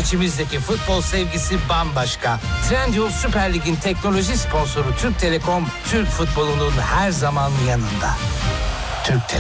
İçimizdeki futbol sevgisi bambaşka. Trendyol Süper Lig'in teknoloji sponsoru Türk Telekom, Türk futbolunun her zaman yanında. Türk Telekom.